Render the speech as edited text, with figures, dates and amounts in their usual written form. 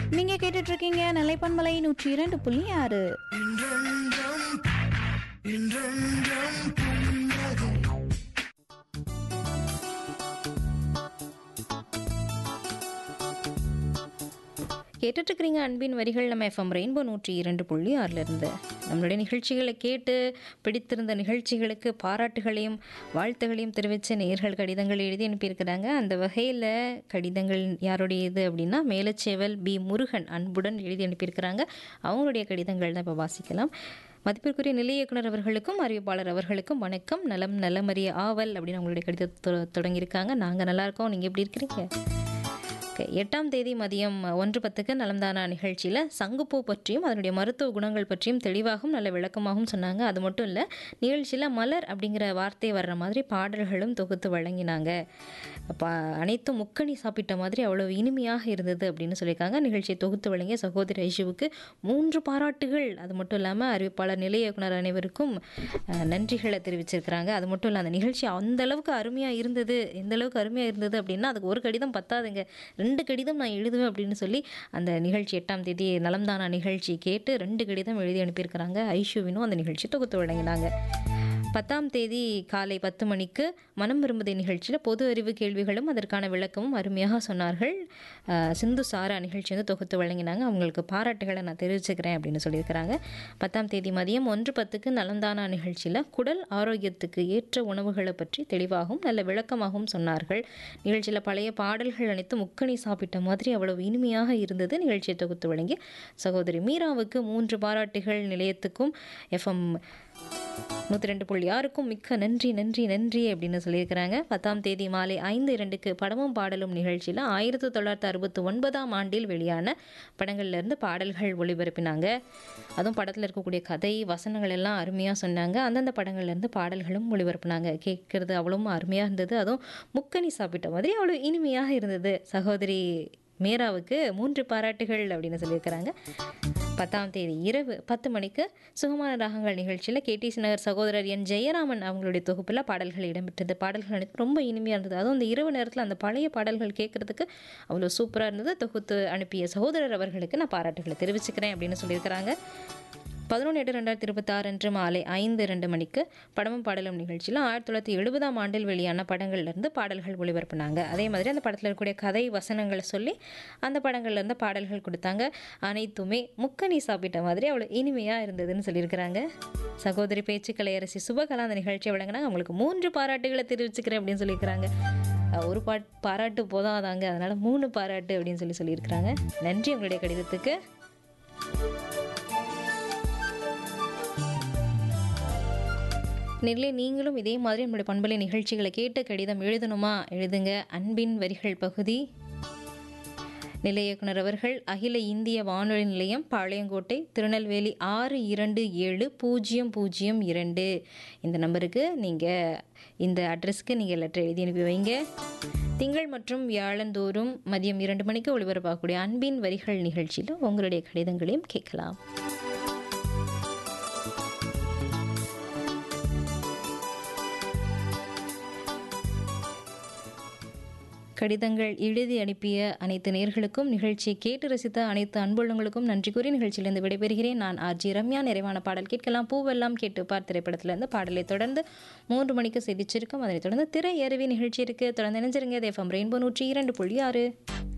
நீங்க கேட்டுட்டு இருக்கீங்க நிலைப்பன்மலை 102.6. கேட்டுட்டு இருக்கிறீங்க அன்பின் வரிகள் நம்ம எஃப்எம் ரெயின்போ 102.6 இருந்து. நம்மளுடைய நிகழ்ச்சிகளை கேட்டு பிடித்திருந்த நிகழ்ச்சிகளுக்கு பாராட்டுகளையும் வாழ்த்துகளையும் தெரிவித்த நேயர்கள் கடிதங்கள் எழுதி அனுப்பியிருக்கிறாங்க. அந்த வகையில் கடிதங்கள் யாருடையது அப்படின்னா மேலச்சேவல் பி முருகன் அன்புடன் எழுதி அனுப்பியிருக்கிறாங்க. அவங்களுடைய கடிதங்கள் தான் இப்போ வாசிக்கலாம். மதிப்பிற்குரிய நிலைய இயக்குனர் அவர்களுக்கும் அறிவிப்பாளர் அவர்களுக்கும் வணக்கம். நலம் நலமறிய ஆவல் அப்படின்னு அவங்களுடைய கடிதத்தை தொடங்கியிருக்காங்க. நாங்கள் நல்லா இருக்கோம், நீங்கள் எப்படி இருக்கிறீங்க? 8ஆம் தேதி மதியம் 1:10 நலம்தானா நிகழ்ச்சியில் சங்குப்பூ பற்றியும் அதனுடைய மருத்துவ குணங்கள் பற்றியும் தெளிவாகவும் நல்ல விளக்கமாகவும் சொன்னாங்க. அது மட்டும் இல்லை, நிகழ்ச்சியில் மலர் அப்படிங்கிற வார்த்தை வர்ற மாதிரி பாடல்களும் தொகுத்து வழங்கினாங்க. அனைத்தும் முக்கணி சாப்பிட்ட மாதிரி அவ்வளோ இனிமையாக இருந்தது அப்படின்னு சொல்லியிருக்காங்க. நிகழ்ச்சியை தொகுத்து வழங்கிய சகோதரி ஐஷுவுக்கு 3 பாராட்டுகள். அது மட்டும் இல்லாமல் அறிவிப்பாளர் நிலைய இயக்குனர் அனைவருக்கும் நன்றிகளை தெரிவிச்சிருக்கிறாங்க. அது மட்டும் இல்லை, அந்த நிகழ்ச்சி அந்த அளவுக்கு அருமையாக இருந்தது. எந்த அளவுக்கு அருமையாக இருந்தது அப்படின்னா அதுக்கு ஒரு கடிதம் பத்தாதுங்க, 2 கடிதம் நான் எழுதுவேன் அப்படின்னு சொல்லி அந்த நிகழ்ச்சி 8ஆம் தேதி நலம்தானா நிகழ்ச்சி கேட்டு 2 கடிதம் எழுதி அனுப்பியிருக்கிறாங்க. ஐஷுவினும் அந்த நிகழ்ச்சி தொகுத்து வழங்கினாங்க. 10ஆம் தேதி காலை 10 மணிக்கு மனம் விரும்புதை நிகழ்ச்சியில் பொது அறிவு கேள்விகளும் அதற்கான விளக்கமும் அருமையாக சொன்னார்கள். சிந்து சாரா நிகழ்ச்சி வந்து தொகுத்து வழங்கினாங்க. அவங்களுக்கு பாராட்டுகளை நான் தெரிவிச்சுக்கிறேன் அப்படின்னு சொல்லியிருக்கிறாங்க. 10ஆம் தேதி மதியம் 1:10 நலம்தானா நிகழ்ச்சியில் குடல் ஆரோக்கியத்துக்கு ஏற்ற உணவுகளை பற்றி தெளிவாகவும் நல்ல விளக்கமாகவும் சொன்னார்கள். நிகழ்ச்சியில் பழைய பாடல்கள் அனைத்து முக்கணி சாப்பிட்ட மாதிரி அவ்வளவு இனிமையாக இருந்தது. நிகழ்ச்சியை தொகுத்து வழங்கி சகோதரி மீராவுக்கு 3 பாராட்டுகள். நிலையத்துக்கும் எஃப்எம் 102.6க்கும் மிக்க நன்றி நன்றி நன்றி அப்படின்னு சொல்லியிருக்கிறாங்க. 10ஆம் தேதி மாலை 5:02 படமும் பாடலும் நிகழ்ச்சியில் 1969ஆம் ஆண்டில் வெளியான படங்கள்லேருந்து பாடல்கள் ஒளிபரப்பினாங்க. அதுவும் படத்தில் இருக்கக்கூடிய கதை வசனங்கள் எல்லாம் அருமையாக சொன்னாங்க. அந்தந்த படங்கள்லேருந்து பாடல்களும் ஒளிபரப்பினாங்க. கேட்குறது அவ்வளவும் அருமையாக இருந்தது. அதுவும் முக்கணி சாப்பிட்ட மாதிரி அவ்வளோ இனிமையாக இருந்தது. சகோதரி மீராவுக்கு 3 பாராட்டுகள் அப்படின்னு சொல்லியிருக்கிறாங்க. 10ஆம் தேதி இரவு 10 மணிக்கு சுகமான ராகங்கள் நிகழ்ச்சியில் கேடிசி நகர் சகோதரர் என் ஜெயராமன் அவங்களுடைய தொகுப்பில் பாடல்கள் இடம்பெற்றது. பாடல்கள் அனைத்து ரொம்ப இனிமையாக இருந்தது. அதுவும் அந்த இரவு நேரத்தில் அந்த பழைய பாடல்கள் கேட்குறதுக்கு அவ்வளோ சூப்பராக இருந்தது. தொகுத்து அனுப்பிய சகோதரர் அவர்களுக்கு நான் பாராட்டுகளை தெரிவிச்சுக்கிறேன் அப்படின்னு சொல்லியிருக்கிறாங்க. 11/8/2026 அன்று மாலை 5:02 மணிக்கு படமும் பாடலும் நிகழ்ச்சியில் 1970ஆம் ஆண்டில் வெளியான படங்கள்லேருந்து பாடல்கள் ஒளிபரப்புனாங்க. அதே மாதிரி அந்த படத்தில் இருக்கக்கூடிய கதை வசனங்களை சொல்லி அந்த படங்கள்லேருந்து பாடல்கள் கொடுத்தாங்க. அனைத்துமே முக்கணி சாப்பிட்ட மாதிரி அவ்வளோ இனிமையாக இருந்ததுன்னு சொல்லியிருக்கிறாங்க. சகோதரி பேச்சுக்கலை அரசி சுபகலா அந்த நிகழ்ச்சியை வழங்கினாங்க. அவங்களுக்கு 3 பாராட்டுகளை தெரிவிச்சுக்கிறேன் அப்படின்னு சொல்லியிருக்கிறாங்க. ஒரு பாராட்டு போதாதாங்க, அதனால் 3 பாராட்டு அப்படின்னு சொல்லியிருக்கிறாங்க. நன்றி உங்களுடைய கடிதத்துக்கு. நெல்லை நீங்களும் இதே மாதிரி நம்மளுடைய பண்பலை நிகழ்ச்சிகளை கேட்டு கடிதம் எழுதணுமா? எழுதுங்க. அன்பின் வரிகள் பகுதி நிலைய இயக்குனர் அவர்கள் அகில இந்திய வானொலி நிலையம் பாளையங்கோட்டை திருநெல்வேலி 620002 இந்த நம்பருக்கு நீங்கள் இந்த அட்ரஸ்க்கு நீங்கள் லெட்டர் எழுதி அனுப்பி வைங்க. திங்கள் மற்றும் வியாழந்தோறும் மதியம் 2 மணிக்கு ஒளிபரப்பாகக்கூடிய அன்பின் வரிகள் நிகழ்ச்சியில் உங்களுடைய கடிதங்களையும் கேட்கலாம். கடிதங்கள் எழுதி அனுப்பிய அனைத்து நேயர்களுக்கும் நிகழ்ச்சியை கேட்டு ரசித்த அனைத்து அன்புள்ளங்களுக்கும் நன்றி கூறி நிகழ்ச்சியிலிருந்து விடைபெறுகிறேன். நான் ஆர்ஜி ரம்யா. நிறைவான பாடல் கேட்கலாம். பூவெல்லாம் கேட்டு பார் திரைப்படத்திலிருந்து பாடலை தொடர்ந்து 3 மணிக்கு செய்திச்சிருக்கும். அதனைத் தொடர்ந்து திரை அருவி நிகழ்ச்சி இருக்கு. தொடர்ந்து இணைஞ்சிருங்க. FM rainbow 102.6.